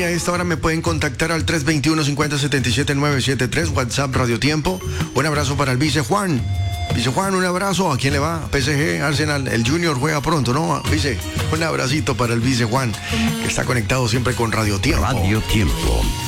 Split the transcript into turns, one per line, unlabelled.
a esta hora me pueden contactar al 321-5077-973, WhatsApp Radio Tiempo. Un abrazo para el Vice Juan. Vice Juan, un abrazo. ¿A quién le va? PSG, Arsenal, el Junior juega pronto, ¿no? Vice, un abracito para el Vice Juan, que está conectado siempre con Radio Tiempo.
Radio Tiempo.